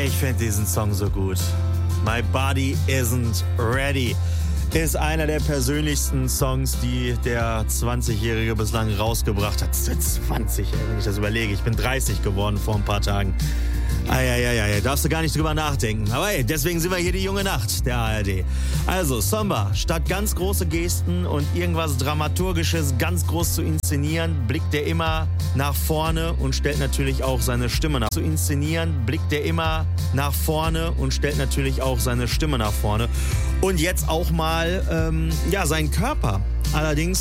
Ich finde diesen Song so gut. My Body Isn't Ready ist einer der persönlichsten Songs, die der 20-Jährige bislang rausgebracht hat. 20, wenn ich das überlege. Ich bin 30 geworden vor ein paar Tagen. Eieieiei, darfst du gar nicht drüber nachdenken. Aber hey, deswegen sind wir hier die junge Nacht der ARD. Also, Samba, statt ganz große Gesten und irgendwas Dramaturgisches ganz groß zu inszenieren, blickt er immer nach vorne und stellt natürlich auch seine Stimme nach. Zu inszenieren, blickt er immer nach vorne und stellt natürlich auch seine Stimme nach vorne. Und jetzt auch mal, seinen Körper. Allerdings